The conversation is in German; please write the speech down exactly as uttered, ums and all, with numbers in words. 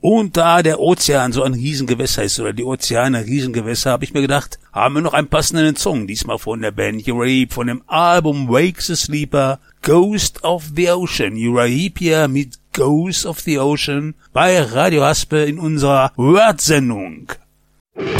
Und da der Ozean so ein Riesengewässer ist, oder die Ozeane Riesengewässer, habe ich mir gedacht, haben wir noch einen passenden Song, diesmal von der Band Uriah von dem Album Wake the Sleeper, Ghost of the Ocean. Uriah mit Ghost of the Ocean bei Radio Haspe in unserer Word-Sendung.